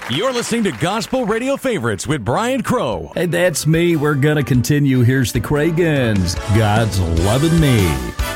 You're listening to Gospel Radio Favorites with Brian Crow. Hey, that's me. We're going to continue. Here's the Cragans. God's loving me.